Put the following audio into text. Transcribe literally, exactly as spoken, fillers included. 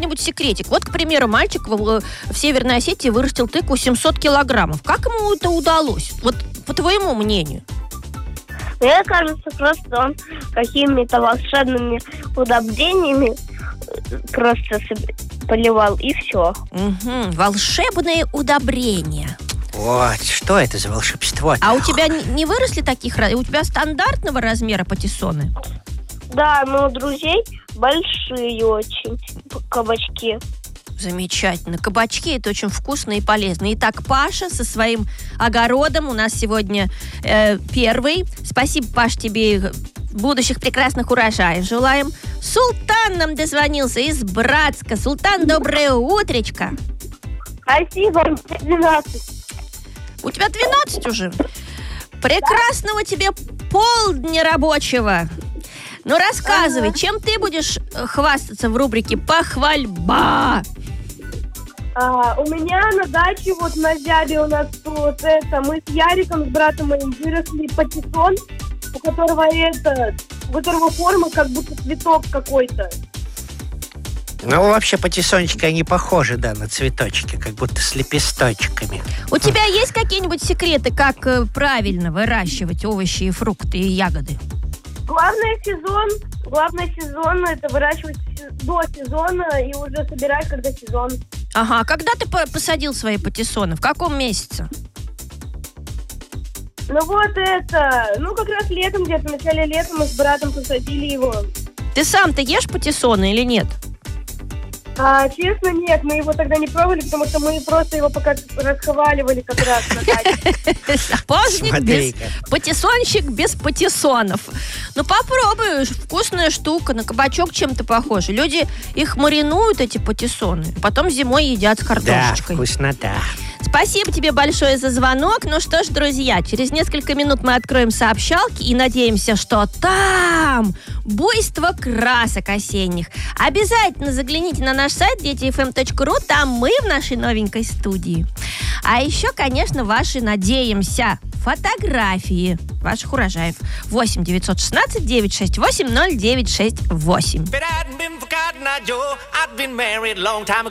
какой-нибудь секретик? Вот, к примеру, мальчик в, в Северной Осетии вырастил тыкву семьсот килограммов. Как ему это удалось? Вот по твоему мнению. Мне кажется, просто он какими-то волшебными удобрениями просто поливал, и все. Угу. Волшебные удобрения. Вот, что это за волшебство? А у тебя не, не выросли таких? У тебя стандартного размера патиссоны? Да, но у друзей большие очень кабачки. Замечательно. Кабачки – это очень вкусно и полезно. Итак, Паша со своим огородом у нас сегодня э, первый. Спасибо, Паш, тебе будущих прекрасных урожаев желаем. Султан нам дозвонился из Братска. Султан, доброе утречко. Спасибо, мне двенадцать. У тебя двенадцать уже? Прекрасного тебе полдня рабочего. Ну, рассказывай, ага. чем ты будешь хвастаться в рубрике «Похвальба»? А, у меня на даче, вот на Зябе у нас вот это, мы с Яриком, с братом моим, выросли патиссон, у которого это, у которого форма как будто цветок какой-то. Ну, вообще, патиссончики, они похожи, да, на цветочки, как будто с лепесточками. У тебя есть какие-нибудь секреты, как правильно выращивать овощи и фрукты и ягоды? Главный сезон, главный сезон это выращивать до сезона и уже собирать, когда сезон. Ага, когда ты посадил свои патиссоны? В каком месяце? Ну вот это, ну как раз летом где-то, в начале лета мы с братом посадили его. Ты сам-то ешь патиссоны или нет? А, честно, нет, мы его тогда не пробовали, потому что мы просто его пока расхваливали как раз на даче. Сапожник без... Патиссонщик без патиссонов. Ну, попробуй, вкусная штука, на кабачок чем-то похож. Люди их маринуют, эти патиссоны, потом зимой едят с картошечкой. Да, вкуснота. Спасибо тебе большое за звонок. Ну что ж, друзья, через несколько минут мы откроем сообщалки и надеемся, что там буйство красок осенних. Обязательно загляните на наш сайт дети эф эм точка ру, там мы в нашей новенькой студии. А еще, конечно, ваши, надеемся, фотографии ваших урожаев. восемь девятьсот шестнадцать девятьсот шестьдесят восемь ноль девять шесть восемь.